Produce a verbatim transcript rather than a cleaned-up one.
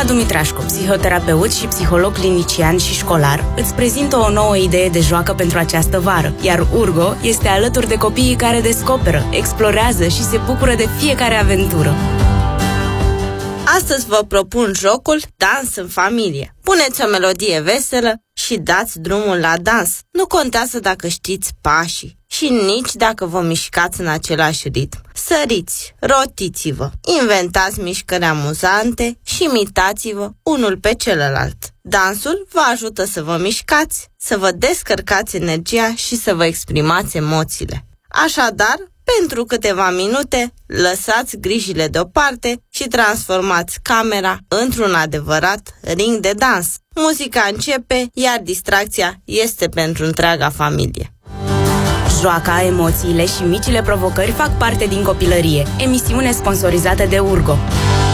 Radu Mitrașcu, psihoterapeut și psiholog clinician și școlar, îți prezintă o nouă idee de joacă pentru această vară, iar Urgo este alături de copiii care descoperă, explorează și se bucură de fiecare aventură. Astăzi vă propun jocul Dans în familie. Puneți o melodie veselă și dați drumul la dans. Nu contează dacă știți pașii și nici dacă vă mișcați în același ritm. Săriți, rotiți-vă, inventați mișcări amuzante și imitați-vă unul pe celălalt. Dansul vă ajută să vă mișcați, să vă descărcați energia și să vă exprimați emoțiile. Așadar, pentru câteva minute, lăsați grijile deoparte și transformați camera într-un adevărat ring de dans. Muzica începe, iar distracția este pentru întreaga familie. Joaca, emoțiile și micile provocări fac parte din copilărie. Emisiune sponsorizată de Urgo.